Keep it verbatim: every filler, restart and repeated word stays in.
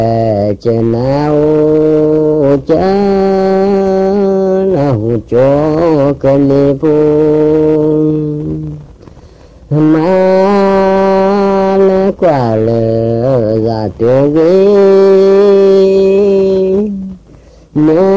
trên nào chớ nào cho cái li buông mà lẽ quả lẽ ra tiêu ghi nếu